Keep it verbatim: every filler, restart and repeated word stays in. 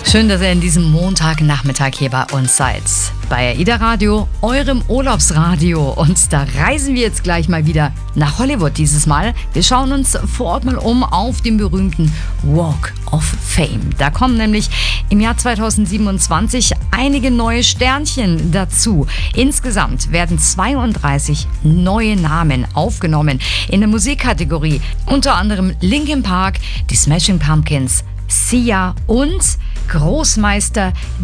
Schön, dass ihr in diesem Montagnachmittag hier bei uns seid. Bei AIDA Radio, eurem Urlaubsradio. Und da reisen wir jetzt gleich mal wieder nach Hollywood dieses Mal. Wir schauen uns vor Ort mal um auf den berühmten Walk of Fame. Da kommen nämlich im Jahr zweitausendsiebenundzwanzig einige neue Sternchen dazu. Insgesamt werden zweiunddreißig neue Namen aufgenommen in der Musikkategorie. Unter anderem Linkin Park, die Smashing Pumpkins, Sia und Großmeister